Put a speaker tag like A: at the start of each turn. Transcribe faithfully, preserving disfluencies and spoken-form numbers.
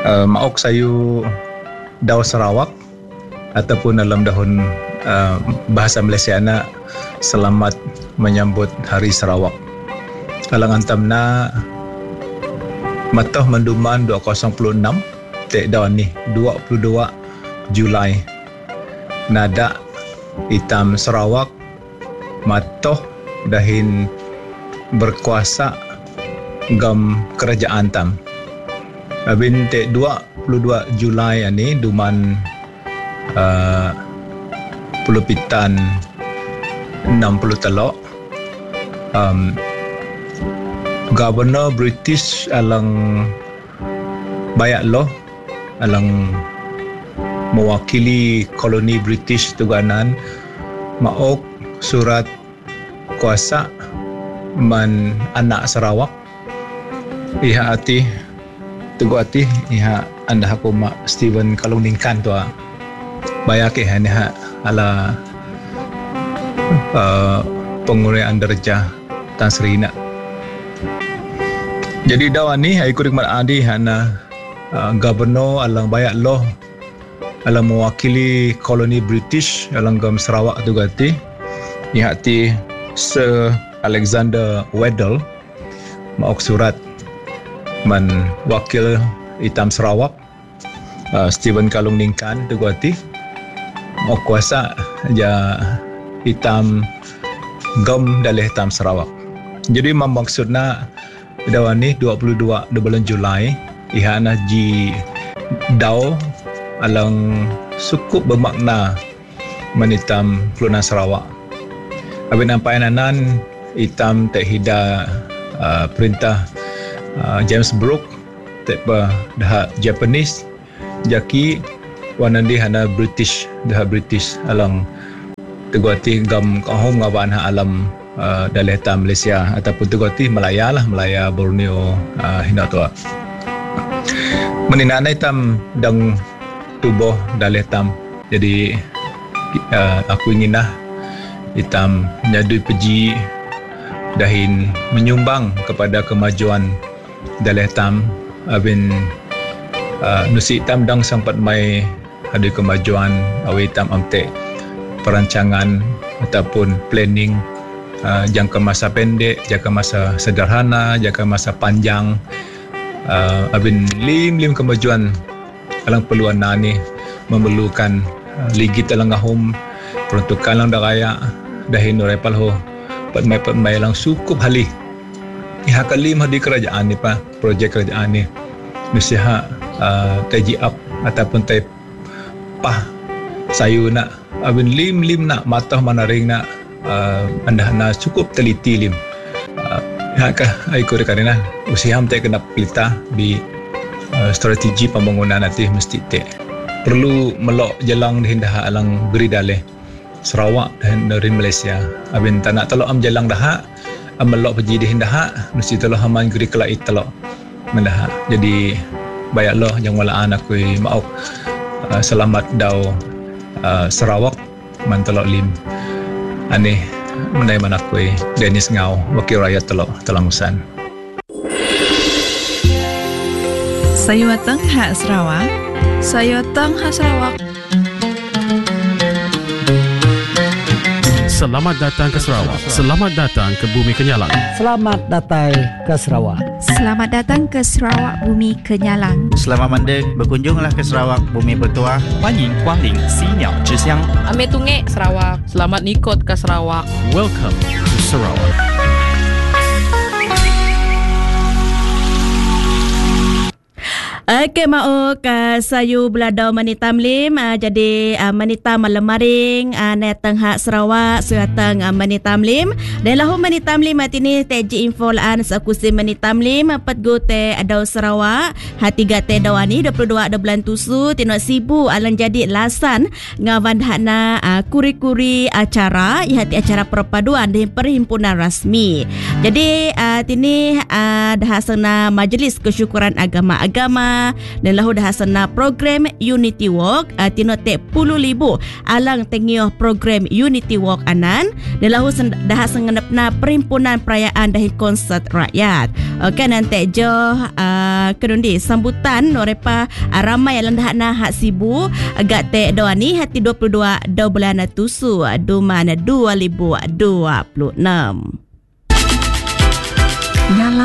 A: uh, maok sayu daun Sarawak ataupun dalam dahun uh, bahasa Malaysia na selamat menyambut Hari Sarawak. Alang antam na matoh menduman dua ribu enam tek daun ni dua puluh dua Julai nada hitam Sarawak matoh dahin berkuasa gam kerajaan tam. Abin tek dua puluh dua Julai ani duman uh, puluh pitan enam puluh telok um, Governor British alang bayak loh alang mewakili koloni British tuganan maok surat kuasa man anak Sarawak iha ati tugu ati iha anda aku mak Stephen Kalung Ningkan tu bayak eh ni ha ala uh, penguraian darjah Tan Sri nak. Jadi dawan ni ai kurik mat adi hana uh, governor alang bayak loh alang mewakili koloni British alang gam Sarawak tu gati iha ti Sir Alexander Weddell maok surat man wakil hitam Sarawak uh, Stephen Kalung Ningkan tu gati mau kuasa ja hitam gam dalih hitam Sarawak. Jadi maksudna dawan ni dua puluh dua bulan Julai ihana ji dau alang cukup bermakna menitam kelunan Sarawak. Abin nampai nanan hitam tek hida uh, perintah uh, James Brooke tek bah dah Japanese jaki wanandi hana British dah British alang teguati gam kahom ngaban ha alam uh, daleta Malaysia ataupun teguati Malaya lah Malaya Borneo uh, hina tu. Meninana hitam dang tubuh daletam. Jadi uh, aku inginlah hitam nyadui peji dahin menyumbang kepada kemajuan daletam abin uh, nusi hitam dang sempat mai ada kemajuan awi hitam amte perancangan ataupun planning uh, jangka masa pendek, jangka masa sederhana, jangka masa panjang uh, abin lim-lim kemajuan alang peluan nani memerlukan uh, ligi telangahum peruntukan lang daraya dahin norepal ho patmai-patmai lang sukup hali iha kalim di kerajaan ni pa projek kerajaan ni nusiha uh, taji up ataupun tay pah sayu nak abin lim-lim nak matah manaring nak uh, anda na cukup teliti lim uh, kah ai ko rekarina usiham te kena pelita di uh, strategi pembangunan nanti mesti te perlu melok jalang dihindah alang beri daleh Sarawak dan dari Malaysia abin tak nak telok am jalang dah am melok pergi dihindah mesti telok haman geri kelait telok mendah. Jadi bayak loh yang walaan aku maaf uh, selamat dau Uh, Sarawak mantelok lim aneh menai mana kui Dennis Ngau wakil rakyat telok Telangusan.
B: Saya watang hak Sarawak.
C: Saya watang hak Sarawak.
D: Selamat datang ke Sarawak. Selamat datang ke Bumi Kenyalang.
E: Selamat datang ke Sarawak.
C: Selamat datang ke Sarawak Bumi Kenyalang.
F: Selamat mandek berkunjunglah ke Sarawak Bumi Bertuah.
G: 欢迎光临犀鸟之乡.
H: Ame Tungek Sarawak. Selamat nikot ke Sarawak.
D: Welcome to Sarawak.
I: Okey, mau ke sayu beladau manitam lim uh, jadi uh, manitam malemaring uh, neteng hak Sarawak suateng uh, manitam lim dan lahu manitam lim atini teji info laan sakusi manitam lim pat go te adau Sarawak hati gate dawani dua puluh dua bulan tusu tino sibu alang jadi lasan ngawan hakna uh, kuri-kuri acara ihati acara perpaduan di perhimpunan rasmi. Jadi uh, tini uh, dah sena majlis kesyukuran agama-agama na dan lahu dah sana program Unity Walk uh, tino tek puluh ribu alang tengioh program Unity Walk anan dan lahu sen, dah sengenep na perimpunan perayaan dahi konsert rakyat. Okey nanti jo uh, kedundi sambutan norepa uh, ramai yang dah na hak sibu agak tek doa ni hati dua puluh dua dua bulan tusu dua ribu dua puluh enam.
B: Nyala